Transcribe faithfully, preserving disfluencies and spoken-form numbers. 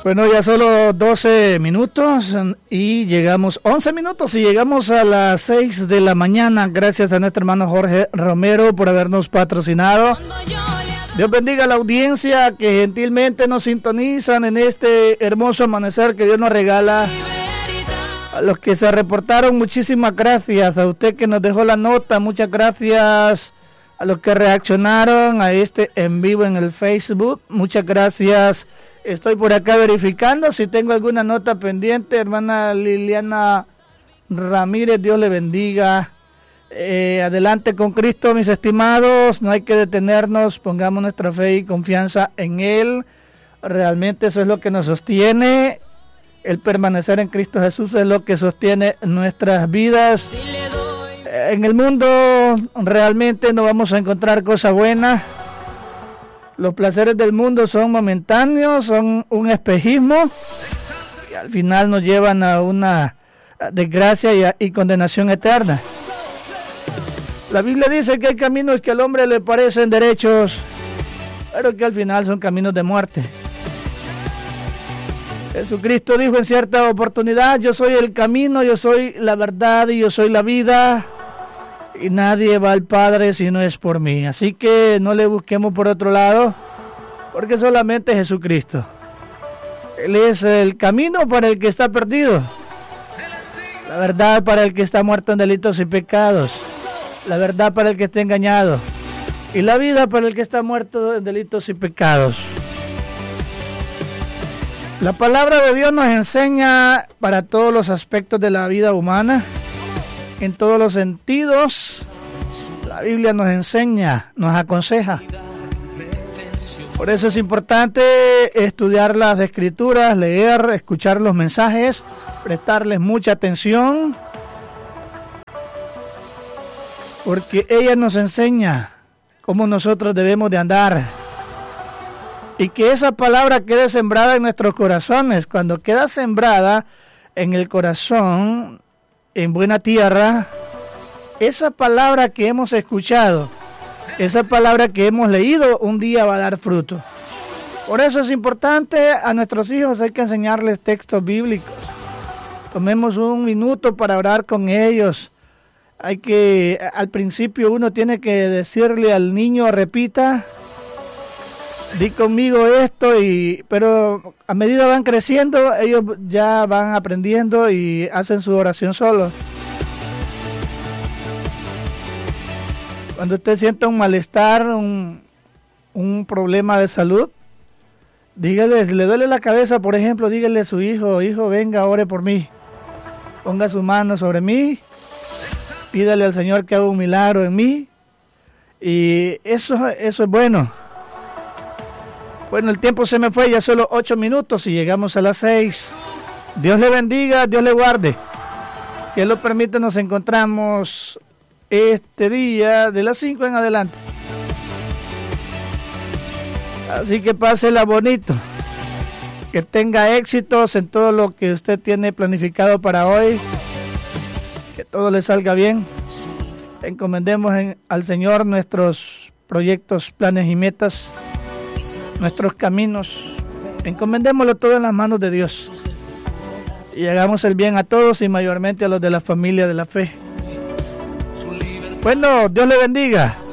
Bueno, ya solo doce minutos y llegamos, once minutos y llegamos a las seis de la mañana. Gracias a nuestro hermano Jorge Romero por habernos patrocinado. Dios bendiga a la audiencia que gentilmente nos sintonizan en este hermoso amanecer que Dios nos regala. A los que se reportaron, muchísimas gracias. A usted que nos dejó la nota, muchas gracias. A los que reaccionaron a este en vivo en el Facebook, muchas gracias. Estoy por acá verificando si tengo alguna nota pendiente. Hermana Liliana Ramírez, Dios le bendiga. Eh, adelante con Cristo, mis estimados. No hay que detenernos, pongamos nuestra fe y confianza en Él. Realmente eso es lo que nos sostiene. El permanecer en Cristo Jesús es lo que sostiene nuestras vidas. Eh, en el mundo realmente no vamos a encontrar cosas buenas. Los placeres del mundo son momentáneos, son un espejismo y al final nos llevan a una desgracia y, a, y condenación eterna. La Biblia dice que hay caminos que al hombre le parecen derechos, pero que al final son caminos de muerte. Jesucristo dijo en cierta oportunidad: yo soy el camino, yo soy la verdad y yo soy la vida. Y nadie va al Padre si no es por mí. Así que no le busquemos por otro lado, porque solamente Jesucristo. Él es el camino para el que está perdido, la verdad para el que está muerto en delitos y pecados, la verdad para el que está engañado y la vida para el que está muerto en delitos y pecados. La palabra de Dios nos enseña para todos los aspectos de la vida humana. En todos los sentidos, la Biblia nos enseña, nos aconseja. Por eso es importante estudiar las Escrituras, leer, escuchar los mensajes, prestarles mucha atención, porque ella nos enseña cómo nosotros debemos de andar. Y que esa palabra quede sembrada en nuestros corazones. Cuando queda sembrada en el corazón, en buena tierra, esa palabra que hemos escuchado, esa palabra que hemos leído, un día va a dar fruto. Por eso es importante, a nuestros hijos hay que enseñarles textos bíblicos. Tomemos un minuto para orar con ellos. Hay que, al principio uno tiene que decirle al niño: repita, di conmigo esto, y pero a medida van creciendo, ellos ya van aprendiendo y hacen su oración solos. Cuando usted sienta un malestar, un, un problema de salud, dígale, si le duele la cabeza, por ejemplo, dígale a su hijo: hijo, venga, ore por mí. Ponga su mano sobre mí, pídale al Señor que haga un milagro en mí. Y eso, eso es bueno. Bueno, el tiempo se me fue, ya solo ocho minutos y llegamos a las seis. Dios le bendiga, Dios le guarde. Si Él lo permite, nos encontramos este día de las cinco en adelante. Así que pásela bonito. Que tenga éxitos en todo lo que usted tiene planificado para hoy. Que todo le salga bien. Encomendemos en, al Señor nuestros proyectos, planes y metas, nuestros caminos. Encomendémoslo todo en las manos de Dios y hagamos el bien a todos y mayormente a los de la familia de la fe. Bueno, Dios le bendiga.